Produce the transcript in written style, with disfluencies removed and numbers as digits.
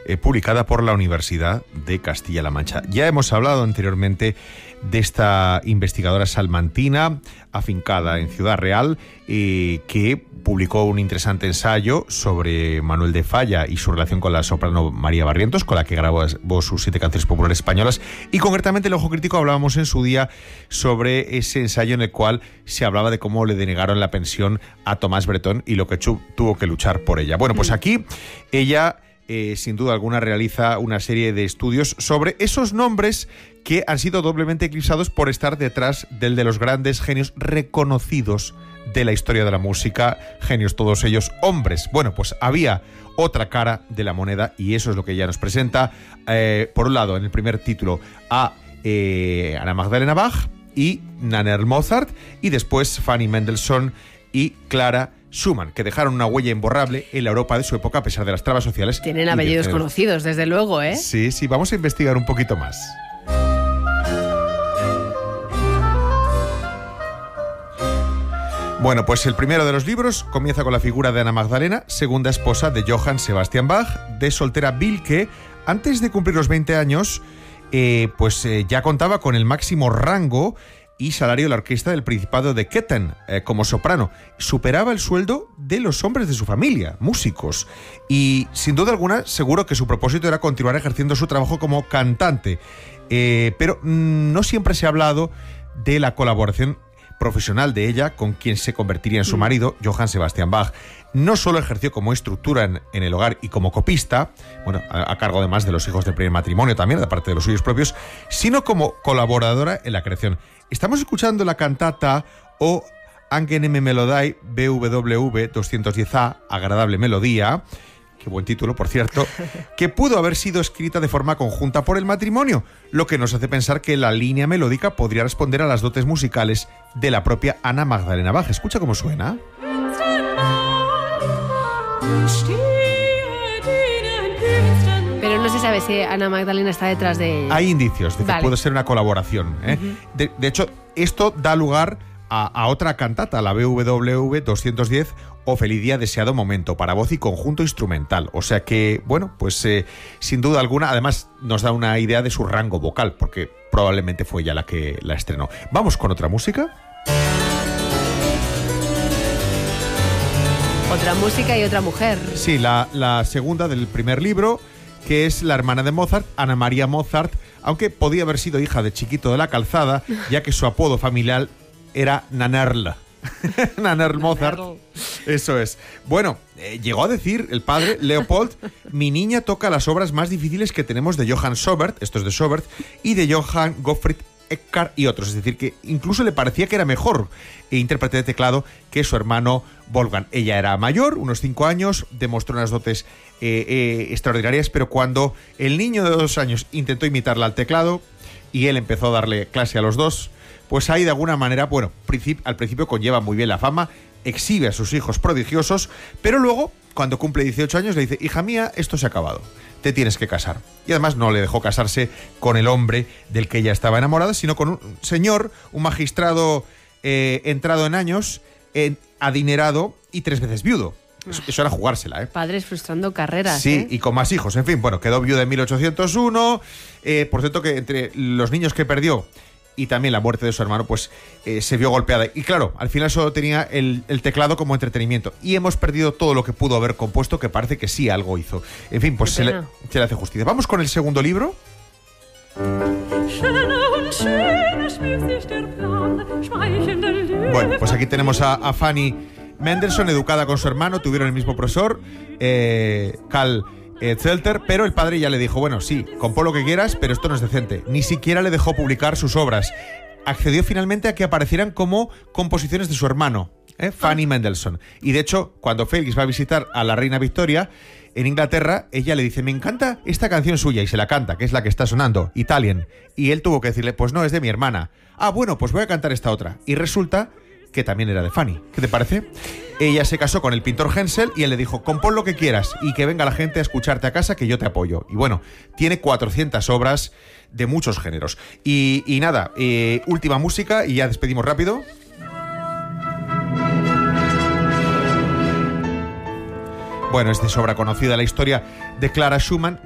publicada por la Universidad de Castilla-La Mancha. Ya hemos hablado anteriormente de esta investigadora salmantina, afincada en Ciudad Real, que publicó un interesante ensayo sobre Manuel de Falla y su relación con la soprano María Barrientos, con la que grabó sus 7 canciones populares españolas. Y concretamente en el Ojo Crítico hablábamos en su día sobre ese ensayo en el cual se hablaba de cómo le denegaron la pensión a Tomás Bretón y lo que tuvo que luchar por ella. Bueno, pues aquí ella, sin duda alguna, realiza una serie de estudios sobre esos nombres que han sido doblemente eclipsados por estar detrás del de los grandes genios reconocidos de la historia de la música, genios todos ellos hombres. Bueno, pues había otra cara de la moneda y eso es lo que ella nos presenta. Por un lado, en el primer título, a Ana Magdalena Bach y Nannerl Mozart, y después Fanny Mendelssohn y Clara Schumann, que dejaron una huella imborrable en la Europa de su época a pesar de las trabas sociales. Tienen apellidos conocidos, desde luego, ¿eh? Sí, vamos a investigar un poquito más. Bueno, pues el primero de los libros comienza con la figura de Ana Magdalena, segunda esposa de Johann Sebastian Bach, de soltera Wilke. Antes de cumplir los 20 años, ya contaba con el máximo rango y salario de la orquesta del Principado de Ketten como soprano. Superaba el sueldo de los hombres de su familia, músicos. Y sin duda alguna, seguro que su propósito era continuar ejerciendo su trabajo como cantante. Pero no siempre se ha hablado de la colaboración profesional de ella con quien se convertiría en su marido, Johann Sebastian Bach. No solo ejerció como instructora en el hogar y como copista, bueno, a cargo además de los hijos del primer matrimonio también, de parte de los suyos propios, sino como colaboradora en la creación. Estamos escuchando la cantata O Angenehme Melodie BWV 210A, Agradable Melodía, qué buen título, por cierto, que pudo haber sido escrita de forma conjunta por el matrimonio, lo que nos hace pensar que la línea melódica podría responder a las dotes musicales de la propia Ana Magdalena Bach. Escucha cómo suena. Pero no se sabe si Ana Magdalena está detrás de ella. Hay indicios de que puede ser una colaboración, ¿eh? De hecho, esto da lugar a otra cantata, la BWV 210, O Feliz Día, Deseado Momento, para voz y conjunto instrumental. O sea que, bueno, pues sin duda alguna, además nos da una idea de su rango vocal, porque probablemente fue ella la que la estrenó. Vamos con otra música. Otra música y otra mujer. Sí, la segunda del primer libro, que es la hermana de Mozart, Ana María Mozart, aunque podía haber sido hija de Chiquito de la Calzada, ya que su apodo familiar era Nannerl. Nannerl Mozart. Eso es. Bueno, llegó a decir el padre, Leopold, mi niña toca las obras más difíciles que tenemos de Johann Schubert, esto es de Schubert, y de Johann Gottfried Eckart y otros. Es decir, que incluso le parecía que era mejor intérprete de teclado que su hermano Wolfgang. Ella era mayor, unos 5 años, demostró unas dotes extraordinarias, pero cuando el niño de 2 años intentó imitarla al teclado y él empezó a darle clase a los dos, pues ahí de alguna manera, bueno, al principio conlleva muy bien la fama, exhibe a sus hijos prodigiosos, pero luego, cuando cumple 18 años, le dice, hija mía, esto se ha acabado, te tienes que casar. Y además no le dejó casarse con el hombre del que ella estaba enamorada, sino con un señor, un magistrado entrado en años, adinerado y 3 veces viudo. Eso era jugársela, ¿eh? Padres frustrando carreras. Sí, y con más hijos. En fin, bueno, quedó viuda en 1801. Por cierto, que entre los niños que perdió y también la muerte de su hermano, pues se vio golpeada. Y claro, al final solo tenía el teclado como entretenimiento. Y hemos perdido todo lo que pudo haber compuesto, que parece que sí algo hizo. En fin, pues se le hace justicia. Vamos con el segundo libro. Bueno, pues aquí tenemos a Fanny Mendelssohn, educada con su hermano, tuvieron el mismo profesor, Karl Zelter, pero el padre ya le dijo, bueno, sí, compón lo que quieras, pero esto no es decente. Ni siquiera le dejó publicar sus obras. Accedió finalmente a que aparecieran como composiciones de su hermano, Fanny Mendelssohn. Y de hecho, cuando Félix va a visitar a la reina Victoria en Inglaterra, ella le dice, me encanta esta canción suya, y se la canta, que es la que está sonando, Italian. Y él tuvo que decirle, pues no, es de mi hermana. Ah, bueno, pues voy a cantar esta otra. Y resulta que también era de Fanny. ¿Qué te parece? Ella se casó con el pintor Hensel y él le dijo, compón lo que quieras y que venga la gente a escucharte a casa, que yo te apoyo. Y bueno, tiene 400 obras de muchos géneros. Y nada, última música y ya despedimos rápido. Bueno, es de sobra conocida la historia de Clara Schumann,